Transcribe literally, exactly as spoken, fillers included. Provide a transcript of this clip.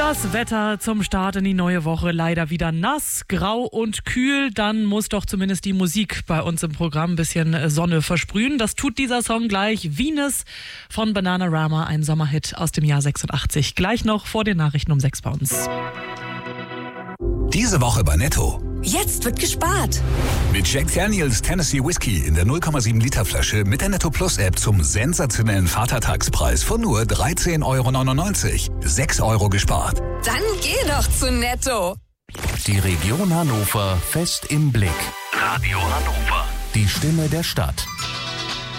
Das Wetter zum Start in die neue Woche leider wieder nass, grau und kühl. Dann muss doch zumindest die Musik bei uns im Programm ein bisschen Sonne versprühen. Das tut dieser Song gleich. Venus von Bananarama, ein Sommerhit aus dem Jahr sechsundachtzig. Gleich noch vor den Nachrichten um sechs bei uns. Diese Woche bei Netto. Jetzt wird gespart. Mit Jack Daniels Tennessee Whiskey in der null Komma sieben Liter Flasche mit der Netto Plus App zum sensationellen Vatertagspreis von nur dreizehn Euro neunundneunzig. sechs Euro gespart. Dann geh doch zu Netto. Die Region Hannover fest im Blick. Radio Hannover. Die Stimme der Stadt.